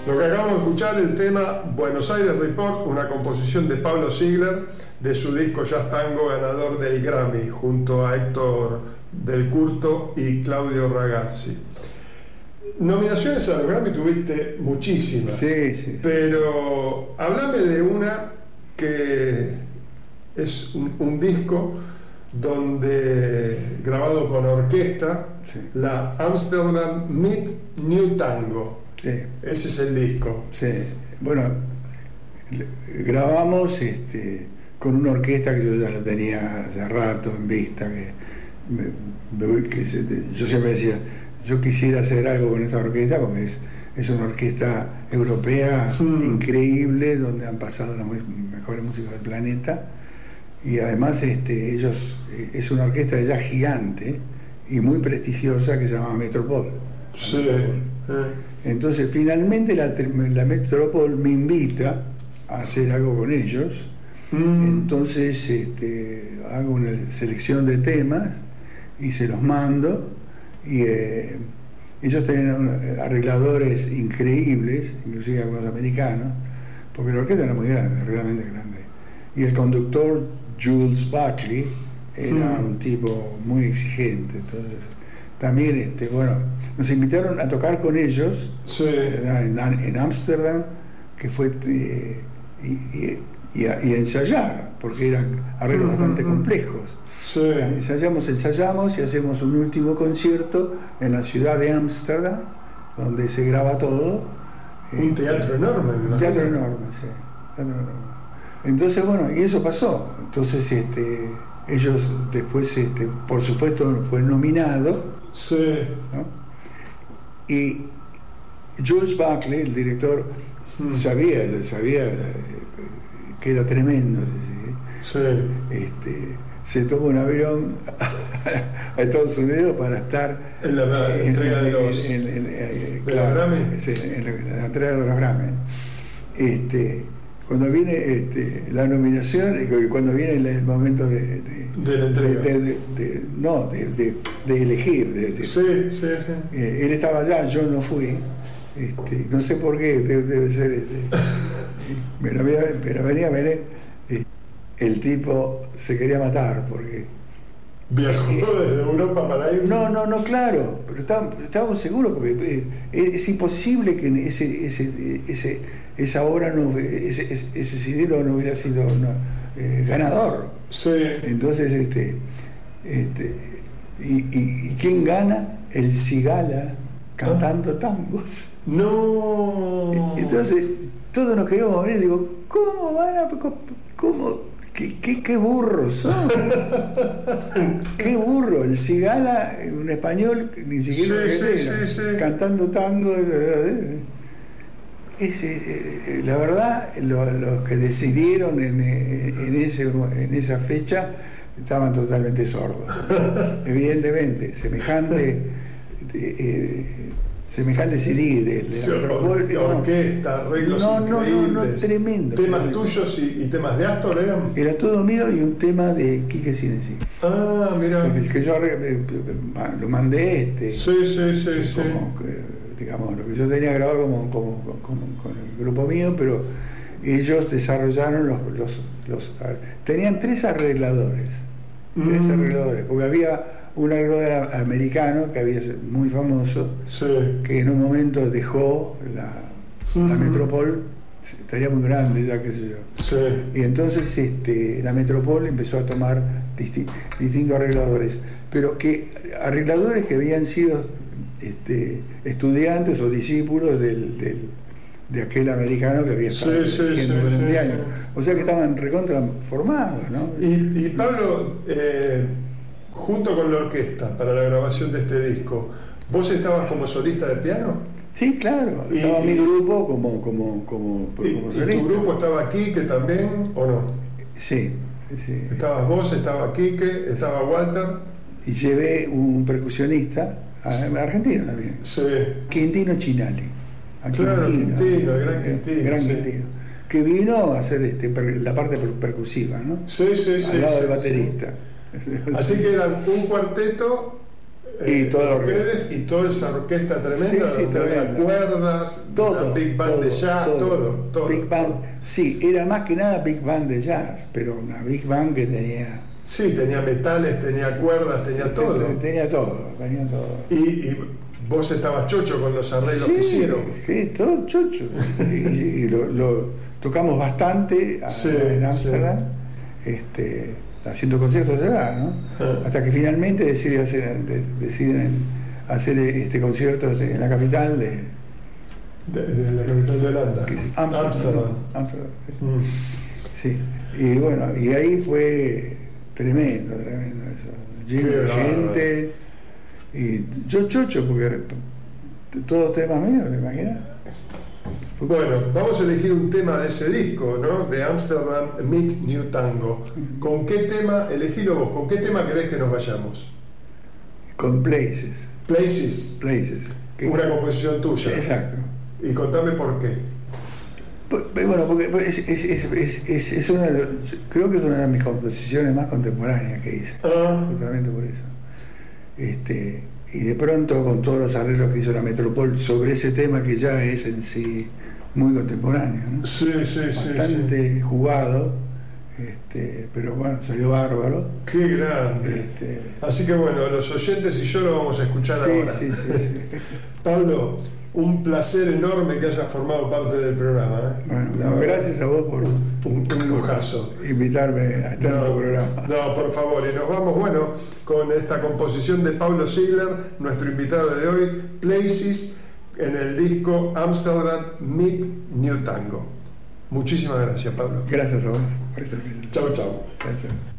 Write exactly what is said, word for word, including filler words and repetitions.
Lo que acabamos de escuchar, el tema Buenos Aires Report, una composición de Pablo Ziegler de su disco Jazz Tango, ganador del Grammy, junto a Héctor Del Curto y Claudio Ragazzi. Nominaciones a los Grammy tuviste muchísimas, sí, sí. Pero háblame de una que es un, un disco donde grabado con orquesta, sí. La Amsterdam Meet New Tango. Sí. Ese es el disco. Sí. Bueno, grabamos este, con una orquesta que yo ya la tenía hace rato en vista, que, me, que se, yo siempre decía, yo quisiera hacer algo con esta orquesta porque es, es una orquesta europea mm. increíble, donde han pasado las mejores músicos del planeta, y además este, ellos es una orquesta de jazz gigante y muy prestigiosa que se llama Metropol. Sí. Metropol. Entonces finalmente la, la Metropol me invita a hacer algo con ellos. Mm. Entonces este, hago una selección de temas y se los mando, y eh, ellos tienen arregladores increíbles, inclusive algunos americanos, porque la orquesta era muy grande, realmente grande, y el conductor Jules Buckley era mm. un tipo muy exigente. Entonces también este, bueno, nos invitaron a tocar con ellos, sí. en Ámsterdam, que fue eh, y, y, y, a, y a ensayar, porque eran arreglos mm-hmm. bastante complejos. Sí. Ensayamos, ensayamos y hacemos un último concierto en la ciudad de Ámsterdam, donde se graba todo. Un teatro eh, enorme. Un teatro enorme, sí. Teatro enorme. Entonces, bueno, y eso pasó. Entonces, este, ellos después, este, por supuesto, fue nominado. Sí. ¿No? Y Jules Buckley, el director, hmm. sabía, sabía que era tremendo. Sí. Este, se tomó un avión a Estados Unidos para estar en la en, entrega en, de los, en, en, en, claro, de los Grammy. En la, en la entrega de los Grammy. Este, cuando viene este, la nominación y cuando viene el momento de, de, de la entrega. De, de, de, no, de, de, de elegir. De decir, sí, sí, sí. Eh, él estaba allá, yo no fui. Este, no sé por qué, debe, debe ser. Este, pero, pero venía, venía. El tipo se quería matar porque viajó eh, desde Europa para ir. No, no, no, claro, pero estábamos, estábamos seguros porque eh, es imposible que ese, ese, ese, esa obra no, ese, ese C D no hubiera sido no, eh, ganador. Sí. Entonces, este, este y, y, y quién gana, el Cigala cantando ¿Ah? tangos. No. Entonces todos nos queríamos morir. Digo, ¿cómo van a, cómo? ¿Qué, qué, qué burros son? ¡Qué burro! El Cigala, un español, ni siquiera sí, sí, sí, sí. cantando tango. Es, eh, la verdad, los lo que decidieron en, en, ese, en esa fecha estaban totalmente sordos. Evidentemente, semejante... Eh, semejante C D de, de sí, la Metropol, de orquesta, arreglos no, no, increíbles, no, no, tremendo. Temas tremendo. tuyos y, y temas de Astor eran. Era todo mío y un tema de Quique Sinesi. Ah, mira. Que, que yo lo mandé este. Sí, sí, sí, como, sí. Que, digamos, lo que yo tenía grabado como, como, como con el grupo mío, pero ellos desarrollaron los, los, los tenían tres arregladores, mm. tres arregladores, porque había un arreglador americano que había muy famoso, sí. que en un momento dejó la, uh-huh. la Metropol, estaría muy grande ya, qué sé yo. Sí. Y entonces este, la Metropol empezó a tomar disti- distintos arregladores, pero que arregladores que habían sido este, estudiantes o discípulos del, del, de aquel americano que había estado sí, sí, dirigiendo sí, veinte sí, años. sí. O sea que estaban recontra formados, ¿no? Y, y Pablo, eh, junto con la orquesta para la grabación de este disco, ¿vos estabas como solista de piano? Sí, claro, y, estaba y, mi grupo como, como, como, y, como solista. ¿Y tu grupo estaba Quique también o no? Sí, sí. Estabas vos, estaba Quique, estaba Walter. Y llevé un percusionista, argentino también, sí. Quintino Chinali. A claro, Quintino, Quintino, el gran Quintino. Gran sí. Quintino. Que vino a hacer este, la parte percusiva, ¿no? Sí, sí, sí. Al lado sí, del baterista. Sí. Así que eran un cuarteto eh, y todo lo Pérez y toda esa orquesta tremenda, Sí, sí, donde había tremenda. cuerdas, todo, la Big Band todo, de jazz, todo, todo, todo. Big Band, sí, era más que nada Big Band de jazz, pero una Big Band que tenía Sí, tenía metales, tenía cuerdas, tenía todo. tenía todo, tenía todo. Y, y vos estabas chocho con los arreglos Sí, que hicieron. sí, todo chocho. y y lo, lo tocamos bastante a- Sí, en sí. Ámsterdam, este, haciendo conciertos allá, ¿no? Ah. Hasta que finalmente deciden hacer, de- deciden hacer este concierto en la capital de De, de la capital de Holanda. que es Ámsterdam. Ámsterdam. Ámsterdam, Mm. sí. Y bueno, y ahí fue tremendo, tremendo eso. Lleno Qué de bárbaro. gente. Y yo chocho, porque todo tema mío, ¿te imaginas? Fue- Bueno, vamos a elegir un tema de ese disco, ¿no? De Amsterdam Meet New Tango. ¿Con qué tema, elegilo vos, con qué tema querés que nos vayamos? Con Places. Places, Places. Que- una composición tuya. Exacto. Y contame por qué. Pues, bueno, porque es, es, es, es, es- es una de los- creo que es una de mis composiciones más contemporáneas que hice, Ah, justamente por eso. Este, y de pronto, con todos los arreglos que hizo la Metropol sobre ese tema que ya es en sí muy contemporáneo, ¿no? sí, sí, sí. Bastante sí. jugado, este, pero bueno, salió bárbaro. Qué grande. Este, Así que bueno, los oyentes y yo lo vamos a escuchar sí, ahora. sí, sí, sí. Pablo, un placer enorme que hayas formado parte del programa. ¿eh? Bueno, La no, verdad, gracias a vos por, Un, un lujazo. por invitarme a estar en tu programa. no, por favor, y nos vamos, bueno, con esta composición de Pablo Ziegler, nuestro invitado de hoy, Places, en el disco Amsterdam Meet New Tango. Muchísimas gracias, Pablo. Gracias a vos por esta visita. Chau, chau. Gracias.